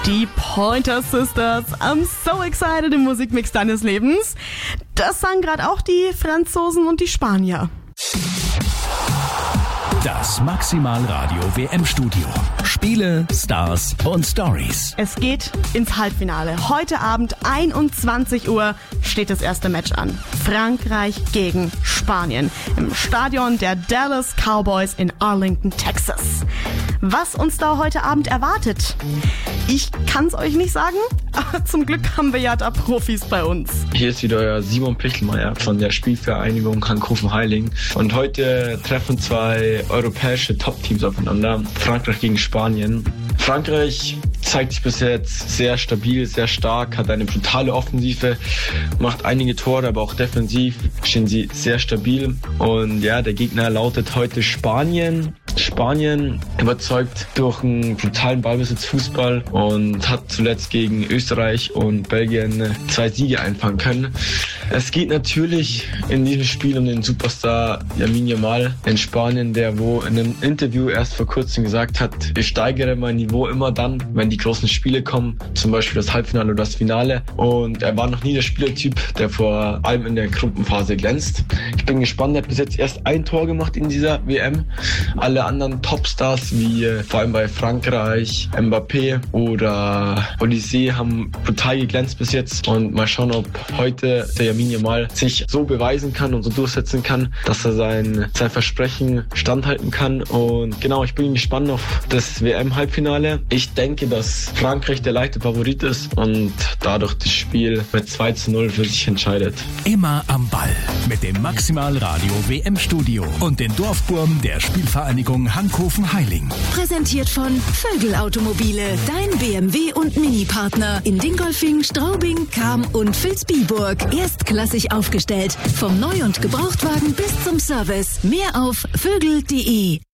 Die Pointer Sisters, I'm so excited im Musikmix deines Lebens. Das sagen gerade auch die Franzosen und die Spanier. Das Maximal Radio WM-Studio. Spiele, Stars und Stories. Es geht ins Halbfinale. Heute Abend 21 Uhr steht das erste Match an. Frankreich gegen Spanien im Stadion der Dallas Cowboys in Arlington, Texas. Was uns da heute Abend erwartet? Ich kann's euch nicht sagen, aber zum Glück haben wir ja da Profis bei uns. Hier ist wieder euer Simon Pichelmeier von der Spielvereinigung Hankofen-Heiling. Und heute treffen zwei europäische Top-Teams aufeinander. Frankreich gegen Spanien. Frankreich zeigt sich bis jetzt sehr stabil, sehr stark, hat eine brutale Offensive, macht einige Tore, aber auch defensiv stehen sie sehr stabil. Und ja, der Gegner lautet heute Spanien. Spanien überzeugt durch einen brutalen Ballbesitz-Fußball und hat zuletzt gegen Österreich und Belgien 2 Siege einfangen können. Es geht natürlich in diesem Spiel um den Superstar Lamine Yamal in Spanien, der wo in einem Interview erst vor kurzem gesagt hat, ich steigere mein Niveau immer dann, wenn die großen Spiele kommen, zum Beispiel das Halbfinale oder das Finale. Und er war noch nie der Spielertyp, der vor allem in der Gruppenphase glänzt. Ich bin gespannt, er hat bis jetzt erst ein Tor gemacht in dieser WM. Alle anderen Topstars, wie vor allem bei Frankreich, Mbappé oder Olise, haben brutal geglänzt bis jetzt. Und mal schauen, ob heute der Lamine Yamal sich so beweisen kann und so durchsetzen kann, dass er sein Versprechen standhalten kann. Und genau, ich bin gespannt auf das WM-Halbfinale. Ich denke, dass Frankreich der leichte Favorit ist und dadurch das Spiel mit 2:0 für sich entscheidet. Immer am Ball mit dem Maximal Radio WM-Studio und den Dorfburm der Spielvereinigung Hankofen-Heiling. Präsentiert von Vögel Automobile, dein BMW und Mini-Partner in Dingolfing, Straubing, Cham und Vilsbiburg. Erstklassig aufgestellt, vom Neu- und Gebrauchtwagen bis zum Service. Mehr auf vögel.de.